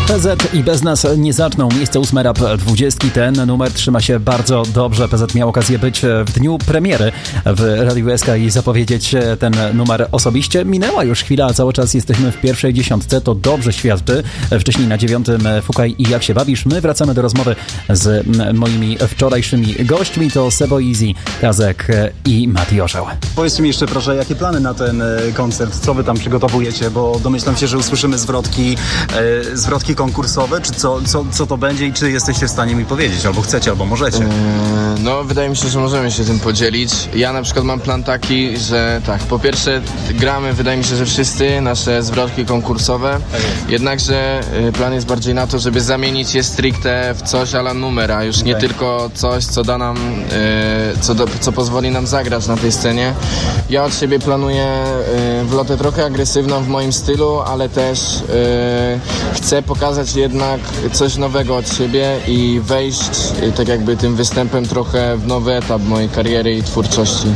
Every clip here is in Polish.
PZ i Bez nas nie zaczną. Miejsce 8 Rap 20. Ten numer trzyma się bardzo dobrze. PZ miał okazję być w dniu premiery w Radiu SK i zapowiedzieć ten numer osobiście. Minęła już chwila, a cały czas jesteśmy w pierwszej dziesiątce. To dobrze świadczy. Wcześniej na 9. Fukaj i Jak się bawisz. My wracamy do rozmowy z moimi wczorajszymi gośćmi. To Sebo Easy, Kazek i Mati Orzeł. Powiedzcie mi jeszcze proszę, jakie plany na ten koncert? Co wy tam przygotowujecie? Bo domyślam się, że usłyszymy zwrotki konkursowe, czy co to będzie i czy jesteście w stanie mi powiedzieć, albo chcecie, albo możecie. No, wydaje mi się, że możemy się tym podzielić. Ja na przykład mam plan taki, że tak, po pierwsze gramy, wydaje mi się, że wszyscy nasze zwrotki konkursowe, jednakże plan jest bardziej na to, żeby zamienić je stricte w coś a la numer, a już nie tylko coś, co da nam, co pozwoli nam zagrać na tej scenie. Ja od siebie planuję wlotę trochę agresywną w moim stylu, ale też chcę pokazać jednak coś nowego od siebie i wejść tak jakby tym występem trochę w nowy etap mojej kariery i twórczości.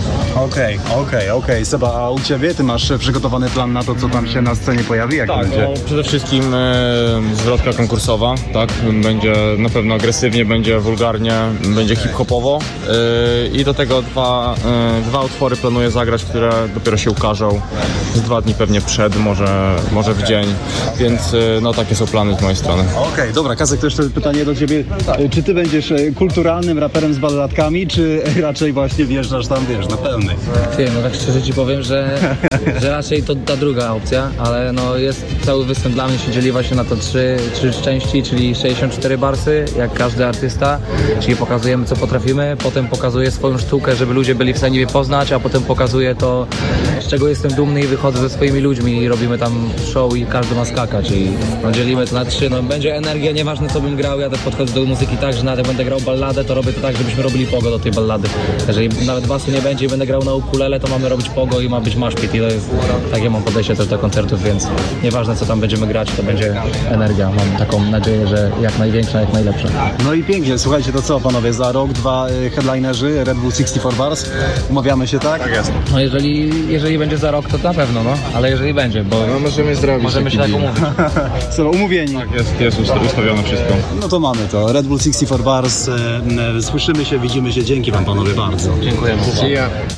Okej. Seba, a u ciebie? Ty masz przygotowany plan na to, co tam się na scenie pojawi? Jak tak, będzie? No, przede wszystkim zwrotka konkursowa, tak? Będzie na pewno agresywnie, będzie wulgarnie, będzie hip-hopowo i do tego dwa utwory planuję zagrać, które dopiero się ukażą z 2 dni pewnie przed, może w dzień, więc no takie są plany z mojej strony. Okej, dobra, Kazek, to jeszcze pytanie do ciebie. Czy ty będziesz kulturalnym raperem z balladkami, czy raczej właśnie wjeżdżasz tam, na pełny? No tak szczerze ci powiem, że raczej to ta druga opcja, ale no jest cały występ dla mnie się dzieli właśnie na to trzy części, czyli 64 barsy, jak każdy artysta, czyli pokazujemy co potrafimy, potem pokazuję swoją sztukę, żeby ludzie byli w stanie mnie poznać, a potem pokazuję to, z czego jestem dumny i wychodzę ze swoimi ludźmi i robimy tam show i każdy ma skakać i no, dzielimy to na 3, no będzie energia, nieważne co bym grał, ja też podchodzę do muzyki tak, że nawet jak będę grał balladę, to robię to tak, żebyśmy robili pogo do tej ballady. Jeżeli nawet basu nie będzie i będę grał na ukulele, to mamy robić pogo i ma być maszpit i to jest, takie mam podejście też do koncertów, więc nieważne co tam będziemy grać, to będzie energia. Mam taką nadzieję, że jak największa, jak najlepsza. No i pięknie, słuchajcie, to co panowie, za rok 2 headlinerzy, Red Bull 64 Bars, umawiamy się, tak? Tak jest. No jeżeli będzie za rok, to na pewno, no, ale jeżeli będzie, bo no możemy się tak umówić. Co, umówieni? Tak, jest ustawione wszystko. No to mamy to, Red Bull 64 Bars, słyszymy się, widzimy się, dzięki wam panowie bardzo. Dziękujemy.